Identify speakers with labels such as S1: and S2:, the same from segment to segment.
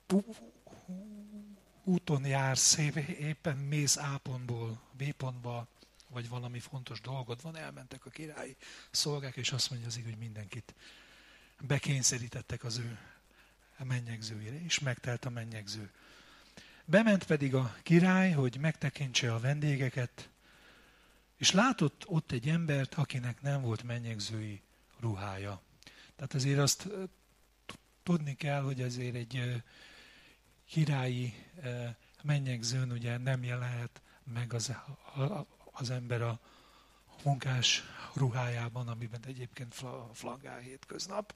S1: úton jársz, éppen mész A pontból B pontba, vagy valami fontos dolgod van, elmentek a királyi szolgák, és azt mondja az ige, hogy mindenkit bekényszerítettek az ő mennyegzőire, és megtelt a mennyegző. Bement pedig a király, hogy megtekintse a vendégeket, és látott ott egy embert, akinek nem volt mennyegzői ruhája. Tehát azért azt tudni kell, hogy azért egy királyi mennyegzőn ugye nem jelenhet meg az ember a munkás ruhájában, amiben egyébként flangál hétköznap.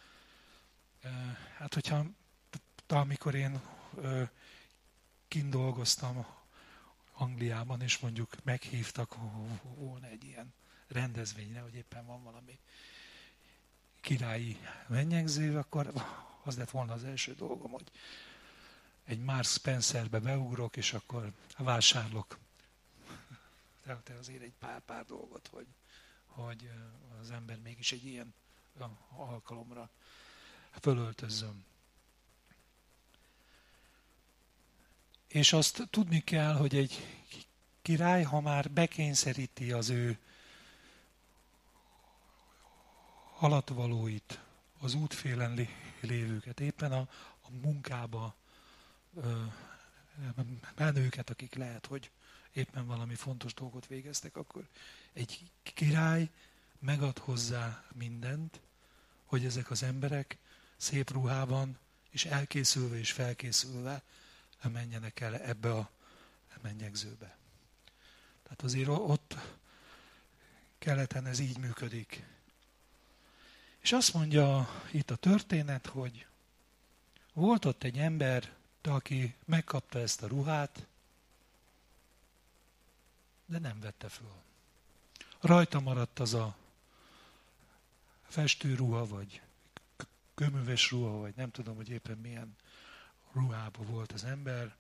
S1: Hát hogyha amikor én kint dolgoztam Angliában, és mondjuk meghívtak volna egy ilyen rendezvényre, hogy éppen van valami királyi mennyegző, akkor az lett volna az első dolgom, hogy egy Marks Spencerbe beugrok, és akkor vásárlok. Tehát azért egy pár dolgot, hogy az ember mégis egy ilyen alkalomra fölöltözzön. És azt tudni kell, hogy egy király, ha már bekényszeríti az ő alatvalóit, az útfélen lévőket, éppen a munkába menőket, akik lehet, hogy éppen valami fontos dolgot végeztek, akkor egy király megad hozzá mindent, hogy ezek az emberek szép ruhában, és elkészülve és felkészülve menjenek el ebbe a mennyegzőbe. Tehát azért ott keleten ez így működik. És azt mondja itt a történet, hogy volt ott egy ember, aki megkapta ezt a ruhát, de nem vette föl. Rajta maradt az a festőruha, vagy köműves ruha, vagy nem tudom, hogy éppen milyen ruhában volt az ember.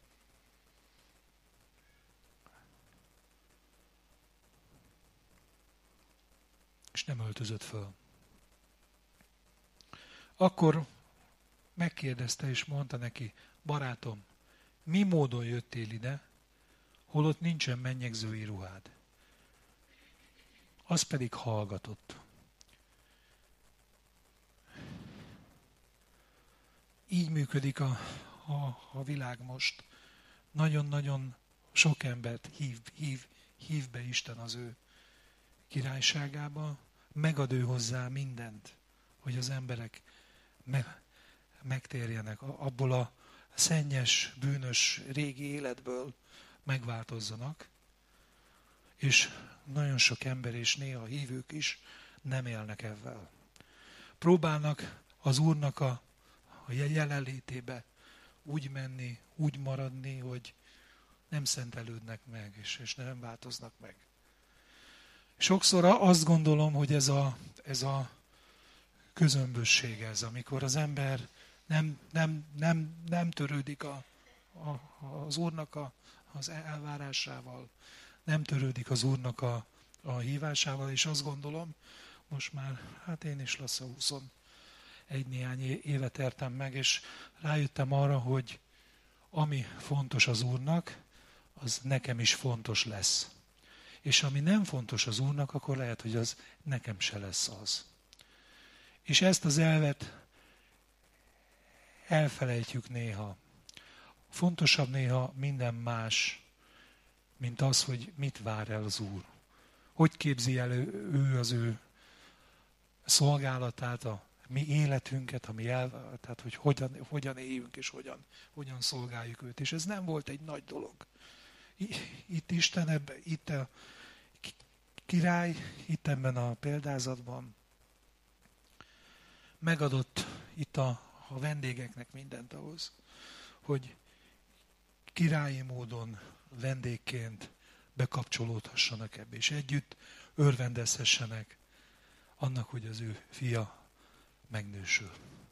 S1: És nem öltözött föl. Akkor megkérdezte és mondta neki, barátom, mi módon jöttél ide, holott nincsen mennyegzői ruhád? Az pedig hallgatott. Így működik a világ most. Nagyon-nagyon sok embert hív be Isten az ő királyságába, megad ő hozzá mindent, hogy az emberek megtérjenek abból a szennyes, bűnös, régi életből megváltozzanak, és nagyon sok ember, és néha hívők is nem élnek ezzel. Próbálnak az Úrnak a jelenlétébe úgy menni, úgy maradni, hogy nem szentelődnek meg, és nem változnak meg. Sokszor azt gondolom, hogy ez a közömbösség ez, amikor az ember nem törődik az Úrnak az elvárásával, nem törődik az Úrnak a hívásával, és azt gondolom, most már, hát én is lassan 21 néhány évet értem meg, és rájöttem arra, hogy ami fontos az Úrnak, az nekem is fontos lesz. És ami nem fontos az Úrnak, akkor lehet, hogy az nekem se lesz az. És ezt az elvet elfelejtjük néha. Fontosabb néha minden más, mint az, hogy mit vár el az Úr. Hogy képzi el ő az ő szolgálatát, a mi életünket, tehát hogy hogyan éljünk és hogyan szolgáljuk őt. És ez nem volt egy nagy dolog. Itt Isten, itt a király, itt ebben a példázatban megadott itt a vendégeknek mindent ahhoz, hogy királyi módon vendégként bekapcsolódhassanak ebbe, és együtt örvendezhessenek annak, hogy az ő fia megnősül.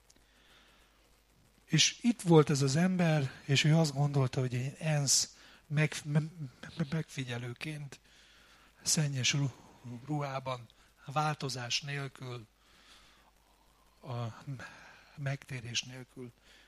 S1: És itt volt ez az ember, és ő azt gondolta, hogy egy ENSZ megfigyelőként, szennyes ruhában, változás nélkül, a megtérés nélkül